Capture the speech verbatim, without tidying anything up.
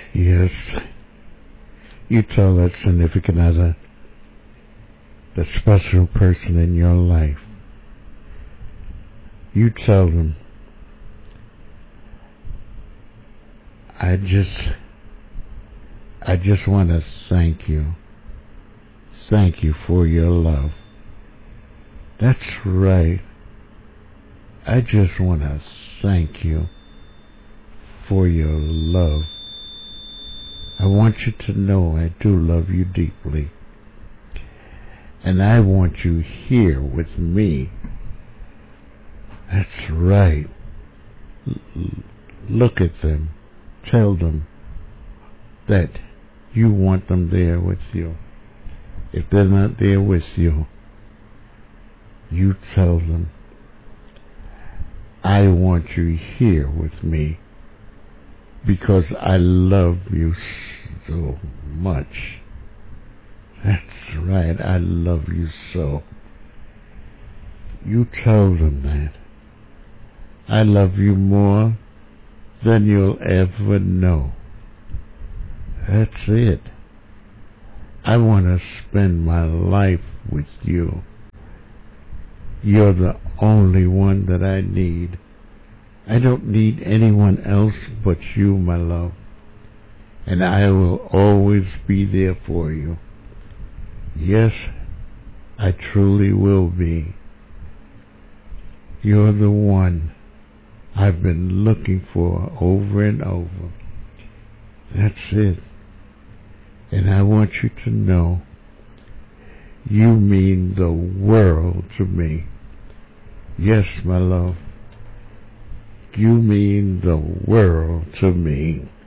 Yes, you tell that significant other, the special person in your life, you tell them, I just, I just want to thank you. Thank you for your love. That's right. I just want to thank you for your love. I want you to know I do love you deeply. And I want you here with me. That's right. L- look at them. Tell them that you want them there with you. If they're not there with you, you tell them, I want you here with me because I love you so much. That's right, I love you so. You tell them that. I love you more than you'll ever know. That's it. I want to spend my life with you. You're the only one that I need. I don't need anyone else but you, my love. And I will always be there for you. Yes, I truly will be. You're the one I've been looking for over and over. That's it. And I want you to know you mean the world to me. Yes, my love. You mean the world to me.